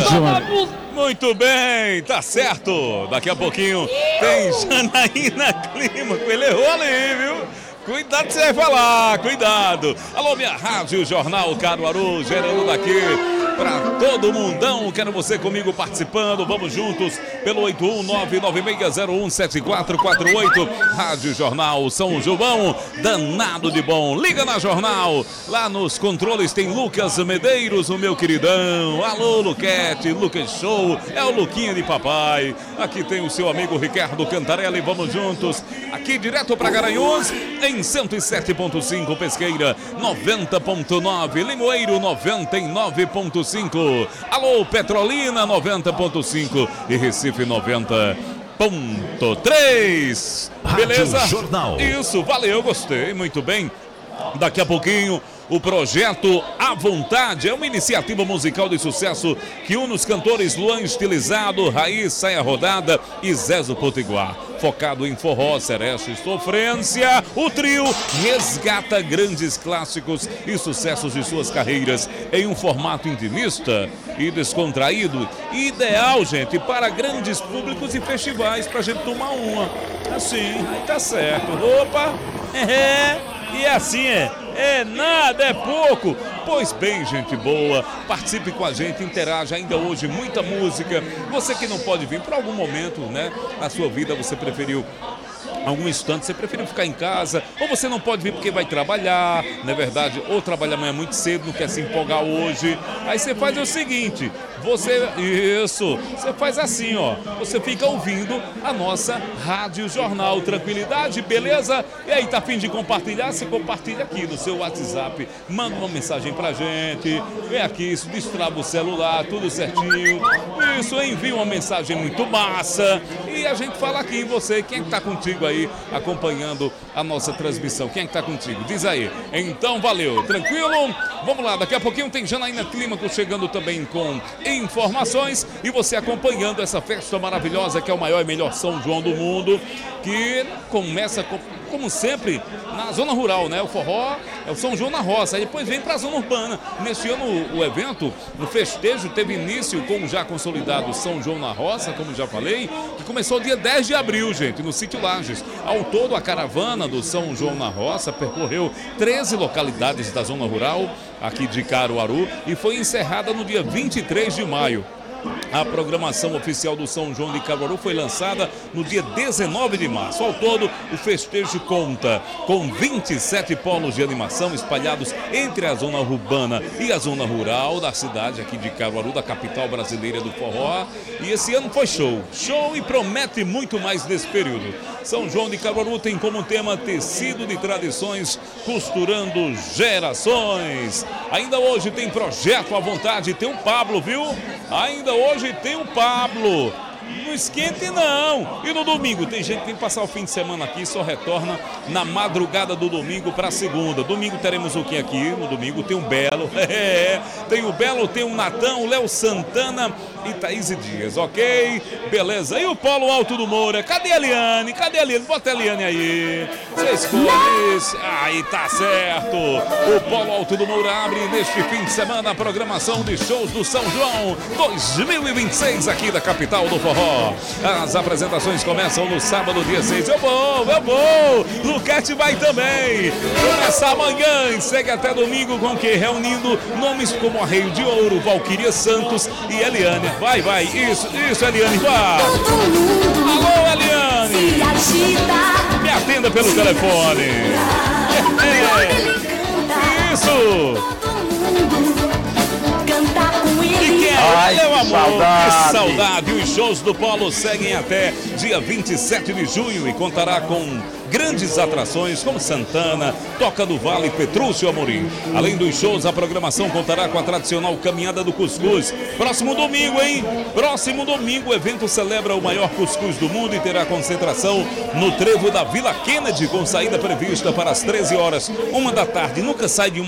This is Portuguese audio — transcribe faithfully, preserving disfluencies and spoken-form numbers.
Muito bem, tá certo. Daqui a pouquinho tem Janaína Clima. Ele errou ali, viu? Cuidado que você vai falar, cuidado. Alô, minha Rádio Jornal Caruaru, gerando daqui para todo mundão. Quero você comigo participando. Vamos juntos pelo oito um nove nove seis zero um sete quatro quatro oito. Rádio Jornal São João, danado de bom. Liga na Jornal. Lá nos controles tem Lucas Medeiros, o meu queridão. Alô, Luquete, Lucas Show. É o Luquinha de papai. Aqui tem o seu amigo Ricardo Cantarelli. Vamos juntos. Aqui direto para Garanhuns, em cento e sete ponto cinco, Pesqueira noventa ponto nove, Limoeiro noventa e nove ponto cinco, alô Petrolina noventa ponto cinco e Recife noventa ponto três. Beleza? Jornal. Isso, valeu, gostei, muito bem. Daqui a pouquinho o projeto À Vontade é uma iniciativa musical de sucesso que une os cantores Luan Estilizado, Raiz Saia Rodada e Zezo Potiguar. Focado em forró, seresta e sofrência, o trio resgata grandes clássicos e sucessos de suas carreiras em um formato intimista e descontraído, ideal, gente, para grandes públicos e festivais, pra gente tomar uma. Assim, aí tá certo. Opa! É, e assim é. É nada, é pouco. Pois bem, gente boa, participe com a gente, interaja ainda hoje, muita música. Você que não pode vir por algum momento, né, na sua vida, você preferiu algum instante, você preferiu ficar em casa, ou você não pode vir porque vai trabalhar, não é verdade? Ou trabalha amanhã muito cedo, não quer se empolgar hoje. Aí você faz o seguinte, você, isso, você faz assim, ó, você fica ouvindo a nossa Rádio Jornal. Tranquilidade, beleza? E aí, tá a fim de compartilhar? Você compartilha aqui no seu WhatsApp, manda uma mensagem pra gente, vem aqui, isso, destrava o celular, tudo certinho, isso, envia uma mensagem muito massa, e a gente fala aqui em você, quem é que tá contigo aí, acompanhando a nossa transmissão, quem é que tá contigo? Diz aí. Então, valeu, tranquilo? Vamos lá, daqui a pouquinho tem Janaína Clímaco chegando também com informações e você acompanhando essa festa maravilhosa que é o maior e melhor São João do mundo, que começa com, como sempre na zona rural, né? O forró é o São João na roça, aí depois vem para a zona urbana. Neste ano o evento, o festejo teve início com o já consolidado São João na roça, como já falei, que começou dia dez de abril, gente, no sítio Lages. Ao todo a caravana do São João na roça percorreu treze localidades da zona rural aqui de Caruaru e foi encerrada no dia vinte e três de maio. A programação oficial do São João de Caruaru foi lançada no dia dezenove de março. Ao todo, o festejo conta com vinte e sete polos de animação espalhados entre a zona urbana e a zona rural da cidade aqui de Caruaru, da capital brasileira do forró. E esse ano foi show, show e promete muito mais nesse período. São João de Caruaru tem como tema tecido de tradições, costurando gerações. Ainda hoje tem projeto à vontade, tem o Pablo, viu? Ainda hoje tem o Pablo. Não esquente não. E no domingo, tem gente que tem que passar o fim de semana aqui, só retorna na madrugada do domingo para segunda. Domingo teremos o que aqui? No domingo tem o Belo. É, tem o Belo, tem o Natão, o Léo Santana e Thaís Dias, ok? Beleza. E o Polo Alto do Moura? Cadê a Eliane? Cadê a Eliane? Bota a Eliane aí. Você escolhe isso. Aí tá certo. O Polo Alto do Moura abre neste fim de semana a programação de shows do São João dois mil e vinte e seis aqui da capital do forró. As apresentações começam no sábado, dia seis. Eu vou, eu vou. Luquete vai também. Começa amanhã e segue até domingo com o que? Reunindo nomes como Arreio de Ouro, Valquíria Santos e Eliane. Vai, vai. Isso, isso, Eliane. Vai. Alô, Eliane. Me atenda pelo telefone. É. Isso. Ai, meu amor, saudade. que saudade. Os shows do Polo seguem até dia vinte e sete de junho e contará com grandes atrações como Santana, Toca do Vale, Petrúcio Amorim. Além dos shows, a programação contará com a tradicional Caminhada do Cuscuz. Próximo domingo, hein? Próximo domingo, o evento celebra o maior cuscuz do mundo e terá concentração no trevo da Vila Kennedy, com saída prevista para as treze horas, uma da tarde. Nunca sai de uma